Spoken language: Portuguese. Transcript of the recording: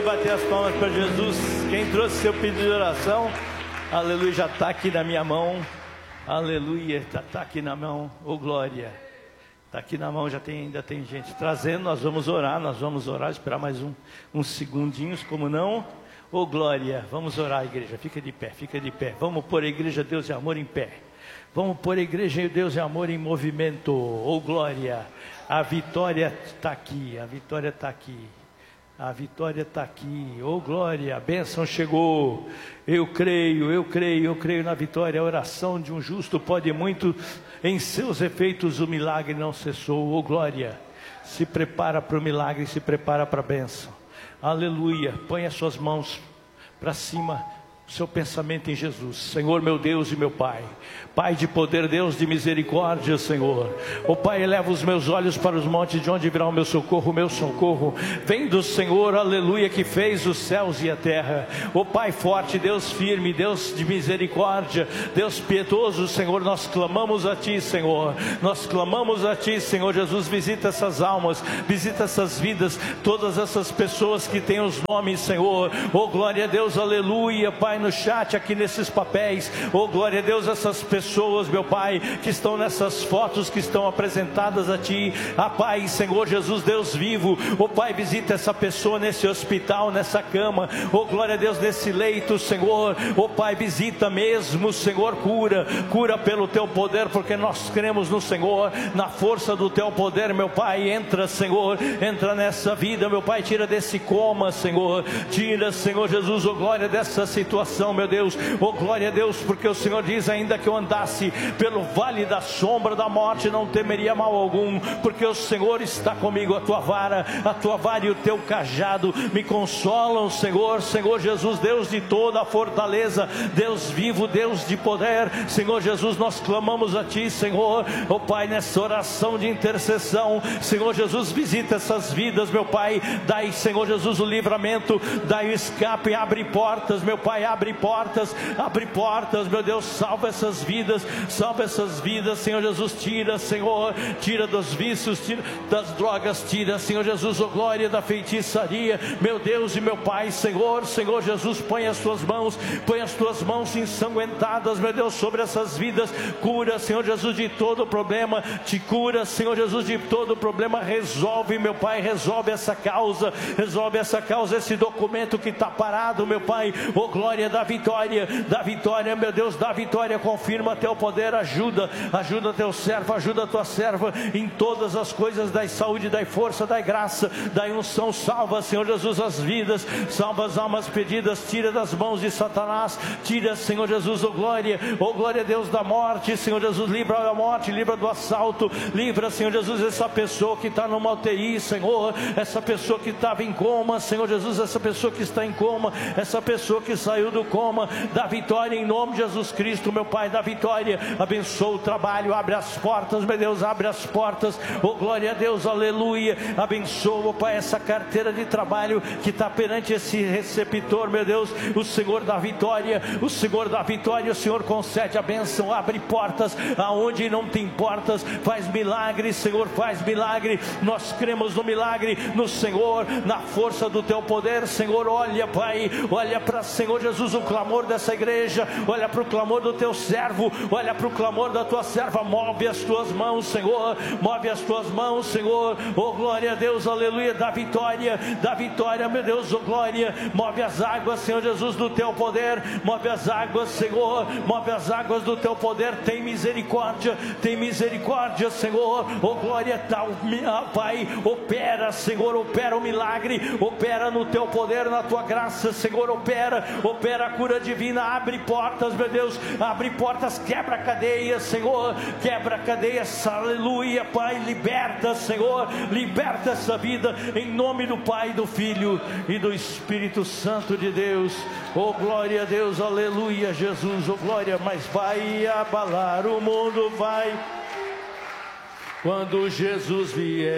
bater as palmas para Jesus. Quem trouxe seu pedido de oração, aleluia, já está aqui na minha mão. Aleluia, está aqui na mão. Oh glória, está aqui na mão. Ainda tem gente trazendo. Nós vamos orar, esperar mais uns segundinhos, como não? Oh glória, vamos orar, igreja, fica de pé. Vamos pôr a igreja Deus e Amor em pé. Vamos pôr a igreja Deus e Amor em movimento. Oh glória, a vitória está aqui, a vitória está aqui. A vitória está aqui, oh glória, a bênção chegou. Eu creio na vitória. A oração de um justo pode muito, em seus efeitos o milagre não cessou. Oh glória, se prepara para o milagre, se prepara para a bênção. Aleluia, põe as suas mãos para cima, seu pensamento em Jesus. Senhor meu Deus e meu Pai, Pai de poder, Deus de misericórdia, Senhor. Ó Pai, eleva os meus olhos para os montes, de onde virá o meu socorro vem do Senhor, aleluia, que fez os céus e a terra. Ó Pai forte, Deus firme, Deus de misericórdia, Deus piedoso, Senhor, nós clamamos a Ti, Senhor. Nós clamamos a Ti, Senhor Jesus. Visita essas almas, visita essas vidas, todas essas pessoas que têm os nomes, Senhor. Ó glória a Deus, aleluia, Pai, no chat, aqui nesses papéis. Oh glória a Deus, essas pessoas, meu Pai, que estão nessas fotos que estão apresentadas a Ti. Pai, Senhor Jesus, Deus vivo. Oh Pai, visita essa pessoa nesse hospital, nessa cama. Oh glória a Deus, nesse leito, Senhor. Oh Pai, visita mesmo, Senhor. Cura pelo Teu poder, porque nós cremos no Senhor, na força do Teu poder, meu Pai. Entra, Senhor, entra nessa vida, meu Pai. Tira desse coma, Senhor. Tira, Senhor Jesus, oh glória, dessa situação, meu Deus. Oh glória a Deus, porque o Senhor diz: ainda que eu andasse pelo vale da sombra da morte, não temeria mal algum, porque o Senhor está comigo. A Tua vara e o Teu cajado me consolam, Senhor. Senhor Jesus, Deus de toda a fortaleza, Deus vivo, Deus de poder, Senhor Jesus, nós clamamos a Ti, Senhor. Oh Pai, nessa oração de intercessão, Senhor Jesus, visita essas vidas, meu Pai. Dai, Senhor Jesus, o livramento, dai o escape, abre portas, meu Pai. Abre portas, meu Deus. Salva essas vidas, Senhor Jesus. Tira, Senhor, tira dos vícios, tira das drogas, tira, Senhor Jesus, oh glória, da feitiçaria, meu Deus e meu Pai, Senhor Jesus, põe as Tuas mãos ensanguentadas, meu Deus, sobre essas vidas. Cura, Senhor Jesus, de todo problema. Te cura, Senhor Jesus, de todo problema. Resolve, meu Pai, resolve essa causa, esse documento que está parado, meu Pai. Oh glória, da vitória, meu Deus, da vitória. Confirma Teu poder, ajuda Teu servo, ajuda a Tua serva em todas as coisas. Dai saúde, dai força, dai graça, dai unção. Salva, Senhor Jesus, as vidas, salva as almas perdidas. Tira das mãos de Satanás, tira, Senhor Jesus, oh glória a Deus, da morte, Senhor Jesus. Livra da morte, livra do assalto, livra, Senhor Jesus, essa pessoa que está numa UTI, Senhor, essa pessoa que estava em coma, Senhor Jesus, essa pessoa que está em coma, essa pessoa que saiu do coma. Da vitória em nome de Jesus Cristo, meu Pai, da vitória. Abençoa o trabalho, abre as portas, meu Deus, abre as portas. Oh glória a Deus, aleluia. Abençoa, Pai, essa carteira de trabalho que está perante esse receptor, meu Deus. O Senhor da vitória, o Senhor concede a bênção, abre portas aonde não tem portas. Faz milagre, Senhor, faz milagre. Nós cremos no milagre, no Senhor, na força do Teu poder, Senhor. Olha, Pai, olha para, Senhor Jesus, o clamor dessa igreja, olha para o clamor do Teu servo, olha para o clamor da Tua serva. Move as Tuas mãos, Senhor, move as Tuas mãos, Senhor. Oh glória a Deus, aleluia, da vitória, meu Deus, oh glória. Move as águas, Senhor Jesus, do Teu poder. Move as águas, Senhor, move as águas do Teu poder. Tem misericórdia, Senhor. Oh glória, tal, Pai, opera, Senhor, opera o milagre, opera no Teu poder, na Tua graça, Senhor. Opera a cura divina. Abre portas, meu Deus, abre portas, quebra cadeias, Senhor, quebra cadeias, aleluia, Pai. Liberta, Senhor, liberta essa vida, em nome do Pai, do Filho e do Espírito Santo de Deus. Oh glória a Deus, aleluia, Jesus, oh glória. Mas vai abalar o mundo, vai, quando Jesus vier.